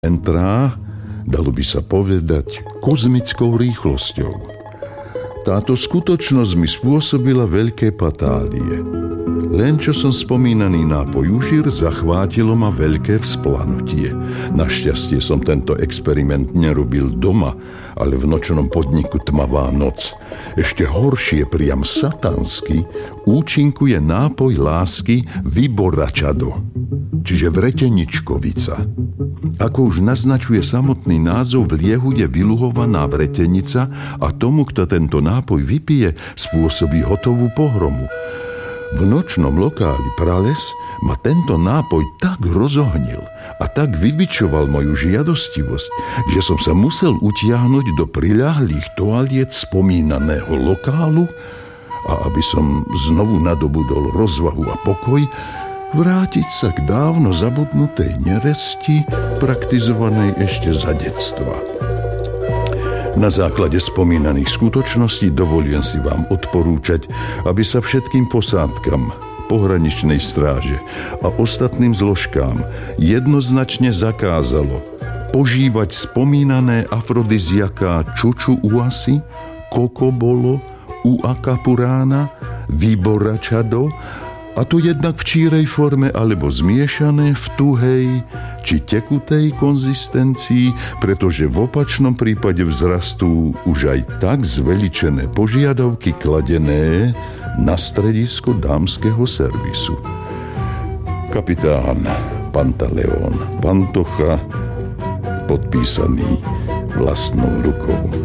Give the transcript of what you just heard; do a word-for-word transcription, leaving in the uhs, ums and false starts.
Entrá, dalo by sa povedať, kozmickou rýchlosťou. Táto skutočnosť mi spôsobila veľké patálie. Len čo som spomínaný nápoj užír, zachvátilo ma veľké vzplanutie. Našťastie som tento experiment nerobil doma, ale v nočnom podniku Tmavá noc. Ešte horšie, priam satansky, účinkuje nápoj lásky Vyboračado, čiže vreteničkovica. Ako už naznačuje samotný názov, v liehu je vyluhovaná vretenica a tomu, kto tento nápoj vypije, spôsobí hotovú pohromu. V nočnom lokáli Prales ma tento nápoj tak rozohnil a tak vybičoval moju žiadostivosť, že som sa musel utiahnuť do priľahlých toaliet spomínaného lokálu a aby som znovu nadobudol rozvahu a pokoj, vrátiť sa k dávno zabudnutej neresti, praktizovanej ešte za detstva. Na základe spomínaných skutočností dovolím si vám odporúčať, aby sa všetkým posádkam pohraničnej stráže a ostatným zložkám jednoznačne zakázalo požívať spomínané afrodiziaká čuču uasi, kokobolo, uakapurána, Vyboračado, a to jednak v čírej forme alebo zmiešané v tuhej či tekutej konzistencii, pretože v opačnom prípade vzrastú už aj tak zveličené požiadavky kladené na stredisko dámskeho servisu. Kapitán Pantaleón Pantocha, podpísaný vlastnou rukou.